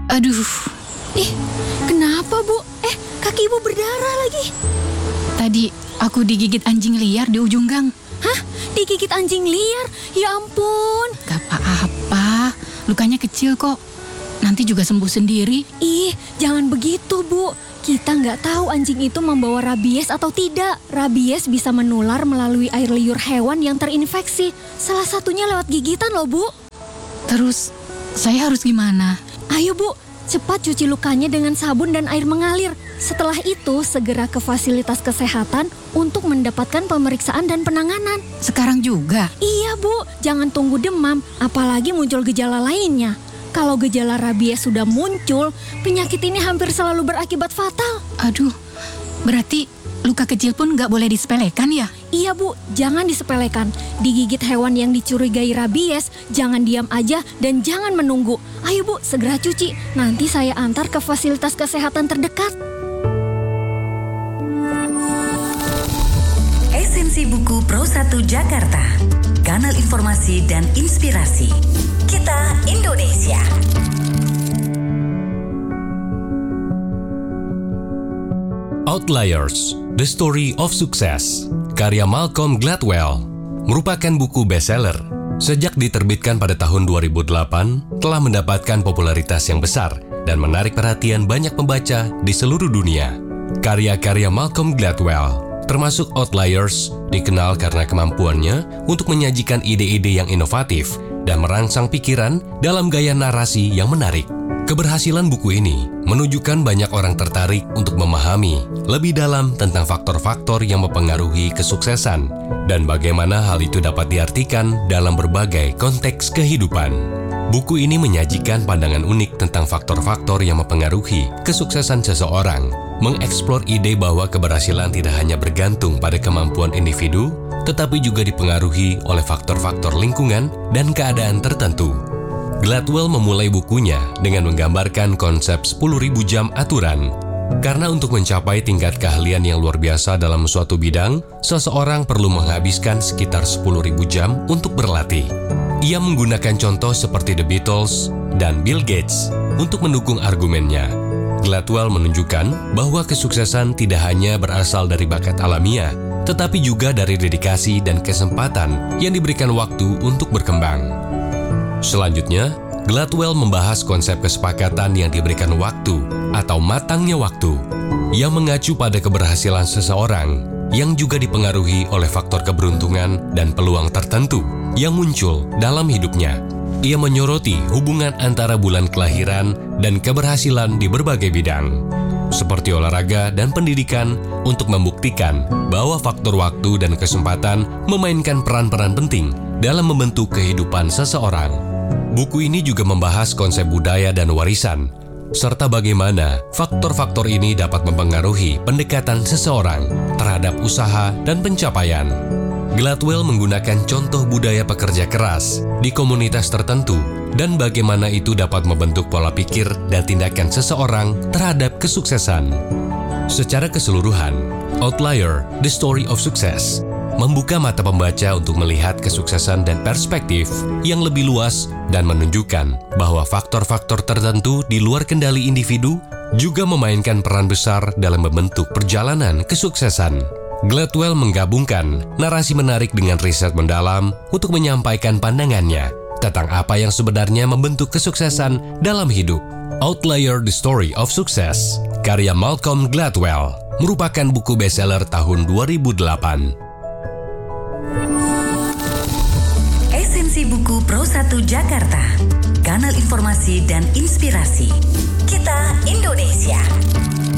Aduh, Ih, kenapa Bu? Kaki Ibu berdarah lagi. tadi aku digigit anjing liar di ujung gang. Hah? Digigit anjing liar? Ya ampun. Gak apa-apa, lukanya kecil kok. Nanti juga sembuh sendiri. Ih, jangan begitu Bu. Kita nggak tahu anjing itu membawa rabies atau tidak. Rabies bisa menular melalui air liur hewan yang terinfeksi. Salah satunya lewat gigitan loh Bu. Terus, saya harus gimana? Ayo Bu, cepat cuci lukanya dengan sabun dan air mengalir. Setelah itu, segera ke fasilitas kesehatan untuk mendapatkan pemeriksaan dan penanganan. Sekarang juga? Iya Bu, jangan tunggu demam, apalagi muncul gejala lainnya. Kalau gejala rabies sudah muncul, penyakit ini hampir selalu berakibat fatal. Aduh, berarti luka kecil pun nggak boleh disepelekan ya? Iya Bu, jangan disepelekan. Digigit hewan yang dicurigai rabies, jangan diam aja dan jangan menunggu. Ayo Bu, segera cuci. Nanti saya antar ke fasilitas kesehatan terdekat. Esensi Buku Pro 1 Jakarta, kanal informasi dan inspirasi. Kita Indonesia. Outliers, The Story of Success, karya Malcolm Gladwell, merupakan buku bestseller. Sejak diterbitkan pada tahun 2008, telah mendapatkan popularitas yang besar dan menarik perhatian banyak pembaca di seluruh dunia. Karya-karya Malcolm Gladwell, termasuk Outliers, dikenal karena kemampuannya untuk menyajikan ide-ide yang inovatif dan merangsang pikiran dalam gaya narasi yang menarik. Keberhasilan buku ini menunjukkan banyak orang tertarik untuk memahami lebih dalam tentang faktor-faktor yang mempengaruhi kesuksesan dan bagaimana hal itu dapat diartikan dalam berbagai konteks kehidupan. Buku ini menyajikan pandangan unik tentang faktor-faktor yang mempengaruhi kesuksesan seseorang, mengeksplor ide bahwa keberhasilan tidak hanya bergantung pada kemampuan individu, tetapi juga dipengaruhi oleh faktor-faktor lingkungan dan keadaan tertentu. Gladwell memulai bukunya dengan menggambarkan konsep 10.000 jam aturan. Karena untuk mencapai tingkat keahlian yang luar biasa dalam suatu bidang, seseorang perlu menghabiskan sekitar 10.000 jam untuk berlatih. Ia menggunakan contoh seperti The Beatles dan Bill Gates untuk mendukung argumennya. Gladwell menunjukkan bahwa kesuksesan tidak hanya berasal dari bakat alamiah, tetapi juga dari dedikasi dan kesempatan yang diberikan waktu untuk berkembang. Selanjutnya, Gladwell membahas konsep kesepakatan yang diberikan waktu atau matangnya waktu, yang mengacu pada keberhasilan seseorang yang juga dipengaruhi oleh faktor keberuntungan dan peluang tertentu yang muncul dalam hidupnya. Ia menyoroti hubungan antara bulan kelahiran dan keberhasilan di berbagai bidang, seperti olahraga dan pendidikan, untuk membuktikan bahwa faktor waktu dan kesempatan memainkan peran-peran penting dalam membentuk kehidupan seseorang. Buku ini juga membahas konsep budaya dan warisan, serta bagaimana faktor-faktor ini dapat mempengaruhi pendekatan seseorang terhadap usaha dan pencapaian. Gladwell menggunakan contoh budaya pekerja keras di komunitas tertentu dan bagaimana itu dapat membentuk pola pikir dan tindakan seseorang terhadap kesuksesan. Secara keseluruhan, Outlier, The Story of Success, membuka mata pembaca untuk melihat kesuksesan dan perspektif yang lebih luas dan menunjukkan bahwa faktor-faktor tertentu di luar kendali individu juga memainkan peran besar dalam membentuk perjalanan kesuksesan. Gladwell menggabungkan narasi menarik dengan riset mendalam untuk menyampaikan pandangannya tentang apa yang sebenarnya membentuk kesuksesan dalam hidup. Outlier, The Story of Success, karya Malcolm Gladwell, merupakan buku bestseller tahun 2008. Esensi Buku Pro 1 Jakarta, kanal informasi dan inspirasi. Kita Indonesia.